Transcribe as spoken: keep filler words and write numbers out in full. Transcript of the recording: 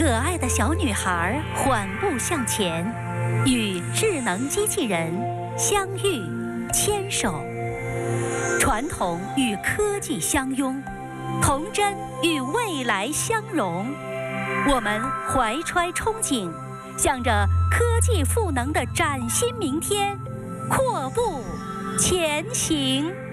可爱的小女孩缓步向前，与智能机器人相遇牵手。传统与科技相拥，童真与未来相融。我们怀揣憧憬，向着科技赋能的崭新明天阔步前行。